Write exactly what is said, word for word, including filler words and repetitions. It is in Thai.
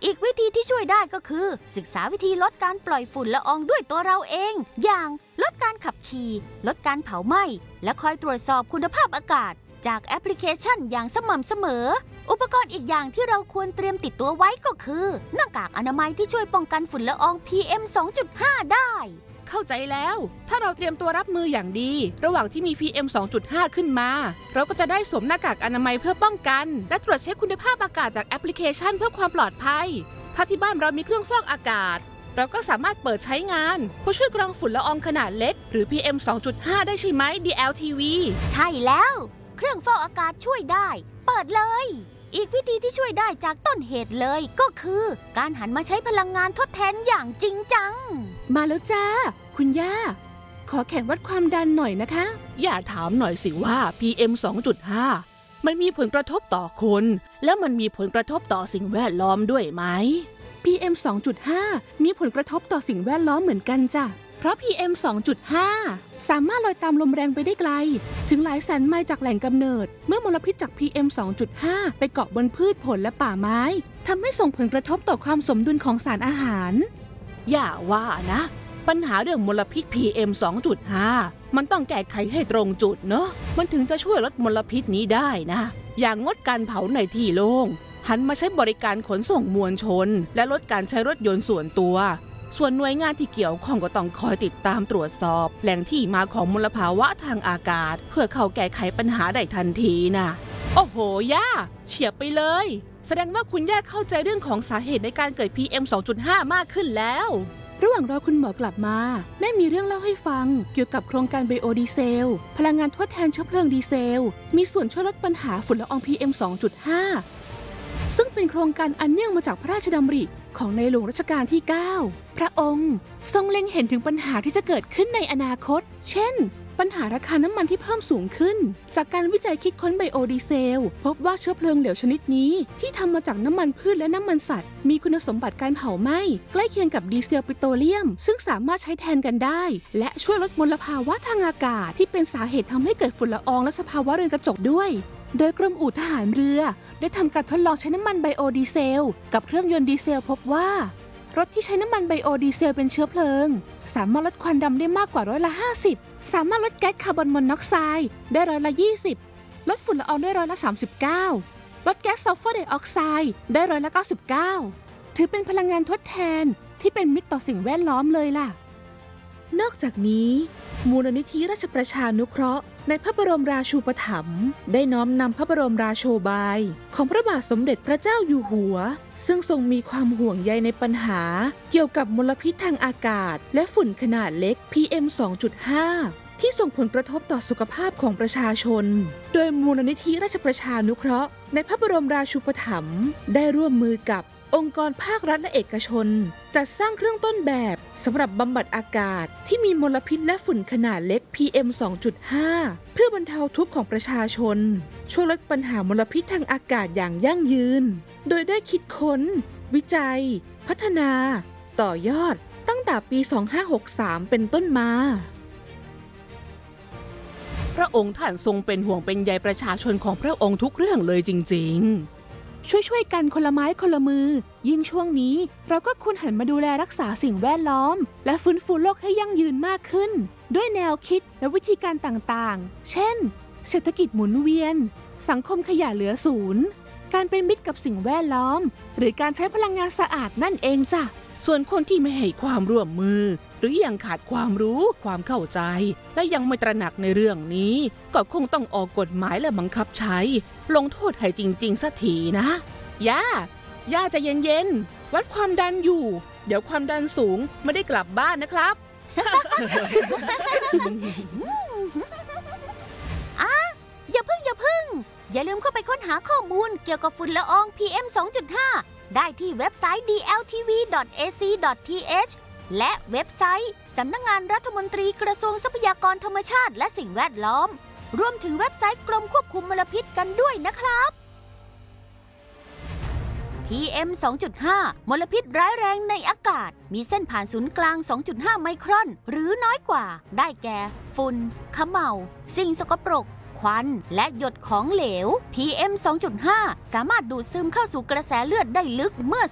อีกวิธีที่ช่วยได้ก็คือศึกษาวิธีลดการปล่อยฝุ่นละอองด้วยตัวเราเองอย่างลดการขับขี่ลดการเผาไหม้และคอยตรวจสอบคุณภาพอากาศจากแอปพลิเคชันอย่างสม่ำเสมออุปกรณ์อีกอย่างที่เราควรเตรียมติดตัวไว้ก็คือหน้ากากอนามัยที่ช่วยป้องกันฝุ่นละออง พี เอ็ม สองจุดห้า ได้เข้าใจแล้วถ้าเราเตรียมตัวรับมืออย่างดีระหว่างที่มี พี เอ็ม สองจุดห้า ขึ้นมาเราก็จะได้สวมหน้ากากอนามัยเพื่อป้องกันและตรวจเช็คคุณภาพอากาศจากแอปพลิเคชันเพื่อความปลอดภัยถ้าที่บ้านเรามีเครื่องฟอกอากาศเราก็สามารถเปิดใช้งานเพื่อช่วยกรองฝุ่นละอองขนาดเล็กหรือ พี เอ็ม สองจุดห้า ได้ใช่ไหม ดี แอล ที วีใช่แล้วเครื่องฟอกอากาศช่วยได้เปิดเลยอีกวิธีที่ช่วยได้จากต้นเหตุเลยก็คือการหันมาใช้พลังงานทดแทนอย่างจริงจังมาแล้วจ้าคุณย่าขอแข่งวัดความดันหน่อยนะคะอย่าถามหน่อยสิว่า พี เอ็ม สองจุดห้า มันมีผลกระทบต่อคนแล้วมันมีผลกระทบต่อสิ่งแวดล้อมด้วยไหม พี เอ็ม สองจุดห้า มีผลกระทบต่อสิ่งแวดล้อมเหมือนกันจ้ะเพราะ พี เอ็ม สองจุดห้า สามารถลอยตามลมแรงไปได้ไกลถึงหลายแสนไมล์จากแหล่งกำเนิดเมื่อมลพิษจาก พี เอ็ม สองจุดห้า ไปเกาะบนพืชผลและป่าไม้ทำให้ส่งผลกระทบต่อความสมดุลของสารอาหารอย่าว่านะปัญหาเรื่องมลพิษ พี เอ็ม สองจุดห้า มันต้องแก้ไขให้ตรงจุดเนอะมันถึงจะช่วยลดมลพิษนี้ได้นะอย่างงดการเผาในที่โล่งหันมาใช้บริการขนส่งมวลชนและลดการใช้รถยนต์ส่วนตัวส่วนหน่วยงานที่เกี่ยวข้องก็ต้องคอยติดตามตรวจสอบแหล่งที่มาของมลภาวะทางอากาศเพื่อเข้าแก้ไขปัญหาได้ทันทีนะโอ้โหย่าเฉียบไปเลยแสดงว่าคุณย่าเข้าใจเรื่องของสาเหตุในการเกิด พี เอ็ม สองจุดห้า มากขึ้นแล้วระหว่างรอคุณหมอกลับมาแม่มีเรื่องเล่าให้ฟังเกี่ยวกับโครงการไบโอดีเซลพลังงานทดแทนเชื้อเพลิงดีเซลมีส่วนช่วยลดปัญหาฝุ่นละออง พี เอ็ม สองจุดห้า ซึ่งเป็นโครงการอันเนื่องมาจากพระราชดำริของในหลวงรัชกาลที่ เก้า พระองค์ทรงเล็งเห็นถึงปัญหาที่จะเกิดขึ้นในอนาคตเช่นปัญหาราคาน้ำมันที่เพิ่มสูงขึ้นจากการวิจัยคิดค้นไบโอดีเซลพบว่าเชื้อเพลิงเหลวชนิดนี้ที่ทำมาจากน้ำมันพืชและน้ำมันสัตว์มีคุณสมบัติการเผาไหม้ใกล้เคียงกับดีเซลปิโตรเลียมซึ่งสามารถใช้แทนกันได้และช่วยลดมลภาวะทางอากาศที่เป็นสาเหตุทำให้เกิดฝุ่นละอองและสภาวะเรือนกระจกด้วยโดยกรมอู่ทหารเรือได้ทำการทดลองใช้น้ำมันไบโอดีเซลกับเครื่องยนต์ดีเซลพบว่ารถที่ใช้น้ำมันไบโอดีเซลเป็นเชื้อเพลิงสามารถลดควันดำได้มากกว่าร้อยละห้าสิบสามารถลดแก๊สคาร์บอนมอนอกไซด์ได้ร้อยละยี่สิบลดฝุ่นละอองได้ร้อยละสามสิบเก้าลดแก๊สซัลเฟอร์ไดออกไซด์ได้ร้อยละเก้าสิบเก้าถือเป็นพลังงานทดแทนที่เป็นมิตรต่อสิ่งแวดล้อมเลยล่ะนอกจากนี้มูลนิธิราชประชานุเคราะห์ในพระบรมราชูปถัมภ์ได้น้อมนำพระบรมราโชบายของพระบาทสมเด็จพระเจ้าอยู่หัวซึ่งทรงมีความห่วงใยในปัญหาเกี่ยวกับมลพิษทางอากาศและฝุ่นขนาดเล็ก พี เอ็ม สองจุดห้า ที่ส่งผลกระทบต่อสุขภาพของประชาชนโดยมูลนิธิราชประชานุเคราะห์ในพระบรมราชูปถัมภ์ได้ร่วมมือกับองค์กรภาครัฐและเอกชนจัดสร้างเครื่องต้นแบบสำหรับบำบัดอากาศที่มีมลพิษและฝุ่นขนาดเล็ก พี เอ็ม สองจุดห้า เพื่อบรรเทาทุกข์ของประชาชนช่วยลดปัญหามลพิษทางอากาศอย่างยั่งยืนโดยได้คิดค้นวิจัยพัฒนาต่อยอดตั้งแต่ปี สองพันห้าร้อยหกสิบสาม เป็นต้นมาพระองค์ท่านทรงเป็นห่วงเป็นใยประชาชนของพระองค์ทุกเรื่องเลยจริงๆช่วยๆกันคนละไม้คนละมือยิ่งช่วงนี้เราก็ควรหันมาดูแลรักษาสิ่งแวดล้อมและฟื้นฟูโลกให้ยั่งยืนมากขึ้นด้วยแนวคิดและวิธีการต่างๆเช่นเศรษฐกิจหมุนเวียนสังคมขยะเหลือศูนย์การเป็นมิตรกับสิ่งแวดล้อมหรือการใช้พลังงานสะอาดนั่นเองจ้ะส่วนคนที่ไม่ให้ความร่วมมือหรือยังขาดความรู้ความเข้าใจและยังไม่ตระหนักในเรื่องนี้ก็คงต้องออกกฎหมายและบังคับใช้ลงโทษให้จริงๆสักทีนะย่าย่าจะเย็นๆวัดความดันอยู่เดี๋ยวความดันสูงไม่ได้กลับบ้านนะครับอ่ะอย่าพึ่งอย่าพึ่งอย่าลืมเข้าไปค้นหาข้อมูลเกี่ยวกับฝุ่นละออง พี เอ็ม สองจุดห้า ได้ที่เว็บไซต์ ดี แอล ที วี ดอท เอ ซี ดอท ที เอช และเว็บไซต์สำนักงานรัฐมนตรีกระทรวงทรัพยากรธรรมชาติและสิ่งแวดล้อมรวมถึงเว็บไซต์กรมควบคุมมลพิษกันด้วยนะครับ พี เอ็ม สองจุดห้า มลพิษร้ายแรงในอากาศมีเส้นผ่านศูนย์กลาง สองจุดห้า ไมครอนหรือน้อยกว่าได้แก่ฝุ่นเขม่าสิ่งสกปรกควันและหยดของเหลว พี เอ็ม สองจุดห้า สามารถดูดซึมเข้าสู่กระแสเลือดได้ลึกเมื่อ